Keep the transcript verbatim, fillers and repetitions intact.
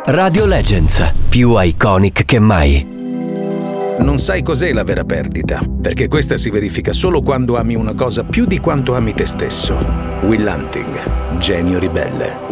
Radio Legends, più iconic che mai. Non sai cos'è la vera perdita, perché questa si verifica solo quando ami una cosa più di quanto ami te stesso. Will Hunting, genio ribelle.